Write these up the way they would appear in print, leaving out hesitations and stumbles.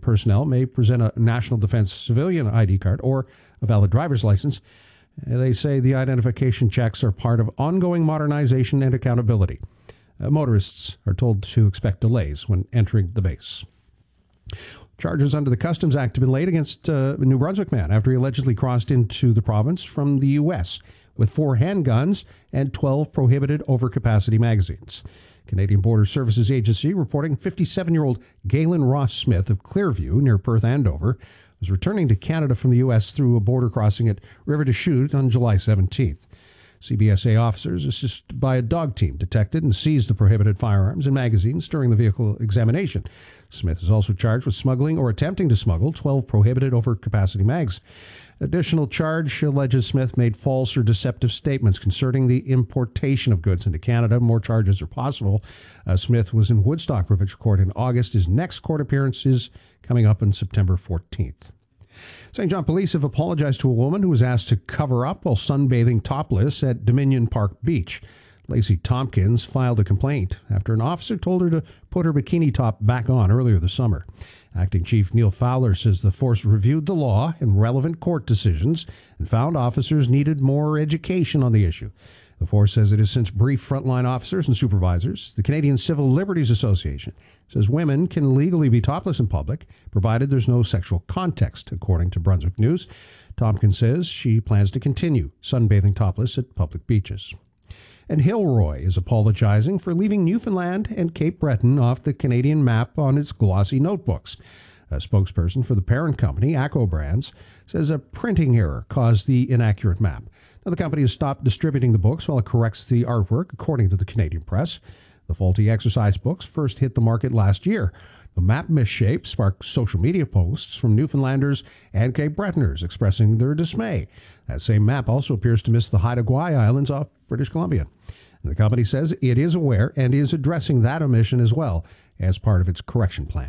personnel may present a National Defense civilian ID card or a valid driver's license. They say the identification checks are part of ongoing modernization and accountability. Motorists are told to expect delays when entering the base. Charges under the Customs Act have been laid against a New Brunswick man after he allegedly crossed into the province from the U.S. with 4 handguns and 12 prohibited overcapacity magazines. Canadian Border Services Agency reporting 57-year-old Galen Ross Smith of Clearview near Perth Andover was returning to Canada from the U.S. through a border crossing at River des Chutes on July 17th. CBSA officers, assisted by a dog team, detected and seized the prohibited firearms and magazines during the vehicle examination. Smith is also charged with smuggling or attempting to smuggle 12 prohibited overcapacity mags. Additional charge alleges Smith made false or deceptive statements concerning the importation of goods into Canada. More charges are possible. Smith was in Woodstock Provincial Court in August. His next court appearance is coming up on September 14th. St. John police have apologized to a woman who was asked to cover up while sunbathing topless at Dominion Park Beach. Lacey Tompkins filed a complaint after an officer told her to put her bikini top back on earlier this summer. Acting Chief Neil Fowler says the force reviewed the law and relevant court decisions and found officers needed more education on the issue. The force says it has since briefed frontline officers and supervisors. The Canadian Civil Liberties Association says women can legally be topless in public, provided there's no sexual context, according to Brunswick News. Tompkins says she plans to continue sunbathing topless at public beaches. And Hilroy is apologizing for leaving Newfoundland and Cape Breton off the Canadian map on its glossy notebooks. A spokesperson for the parent company, Acco Brands, says a printing error caused the inaccurate map. Now, the company has stopped distributing the books while it corrects the artwork, according to the Canadian press. The faulty exercise books first hit the market last year. The map misshape sparked social media posts from Newfoundlanders and Cape Bretoners expressing their dismay. That same map also appears to miss the Haida Gwaii Islands off British Columbia. And the company says it is aware and is addressing that omission as well as part of its correction plan.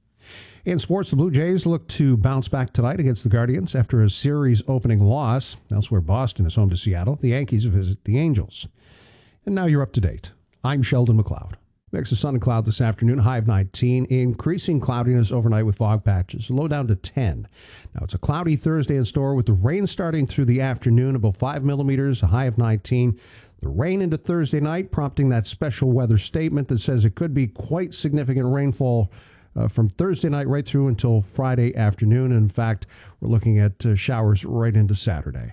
In sports, the Blue Jays look to bounce back tonight against the Guardians after a series-opening loss. Elsewhere, Boston is home to Seattle. The Yankees visit the Angels. And now you're up to date. I'm Sheldon McLeod. Mix of sun and cloud this afternoon, high of 19. Increasing cloudiness overnight with fog patches, low down to 10. Now, it's a cloudy Thursday in store with the rain starting through the afternoon, about 5 millimeters, a high of 19. The rain into Thursday night, prompting that special weather statement that says it could be quite significant rainfall from Thursday night right through until Friday afternoon. In fact, we're looking at showers right into Saturday.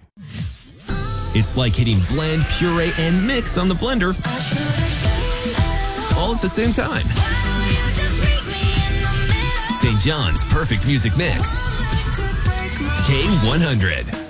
It's like hitting blend, puree, and mix on the blender all at the same time. St. John's Perfect Music Mix. K100.